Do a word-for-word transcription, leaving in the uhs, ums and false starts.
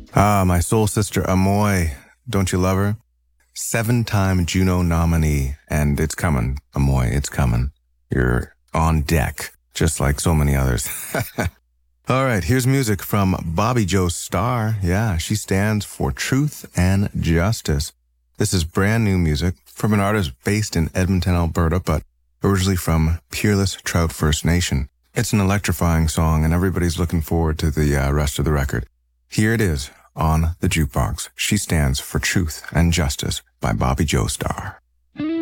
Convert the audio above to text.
Ah, my soul sister Amoy. Don't you love her? Seven-time Juno nominee, and it's coming, Amoy, it's coming. You're on deck, just like so many others. All right, here's music from Bobby Joe Starr. Yeah, she stands for truth and justice. This is brand new music from an artist based in Edmonton, Alberta, but originally from Peerless Trout First Nation. It's an electrifying song, and everybody's looking forward to the uh, rest of the record. Here it is on the jukebox. She stands for truth and justice by Bobby Joe Starr.